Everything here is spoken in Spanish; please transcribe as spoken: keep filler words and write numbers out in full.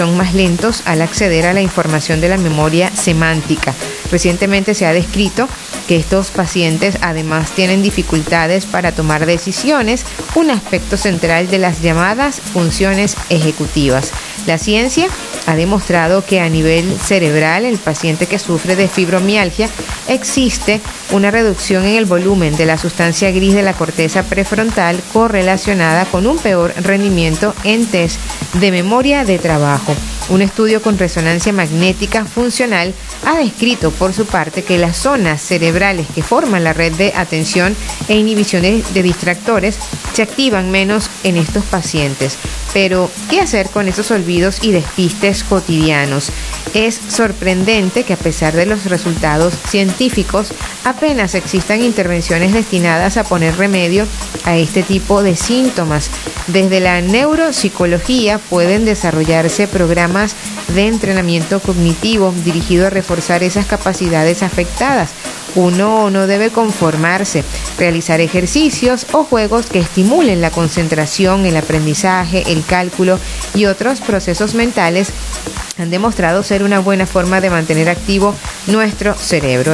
son más lentos al acceder a la información de la memoria semántica. Recientemente se ha descrito que estos pacientes además tienen dificultades para tomar decisiones, un aspecto central de las llamadas funciones ejecutivas. La ciencia ha demostrado que a nivel cerebral, el paciente que sufre de fibromialgia, existe una reducción en el volumen de la sustancia gris de la corteza prefrontal correlacionada con un peor rendimiento en test de memoria de trabajo. Un estudio con resonancia magnética funcional ha descrito por su parte que las zonas cerebrales que forman la red de atención e inhibiciones de distractores se activan menos en estos pacientes. Pero, ¿qué hacer con esos olvidos y despistes cotidianos? Es sorprendente que a pesar de los resultados científicos, apenas existan intervenciones destinadas a poner remedio a este tipo de síntomas. Desde la neuropsicología pueden desarrollarse programas de entrenamiento cognitivo dirigido a reforzar esas capacidades afectadas. Uno no debe conformarse, realizar ejercicios o juegos que estimulen la concentración, el aprendizaje, el cálculo y otros procesos mentales han demostrado ser una buena forma de mantener activo nuestro cerebro.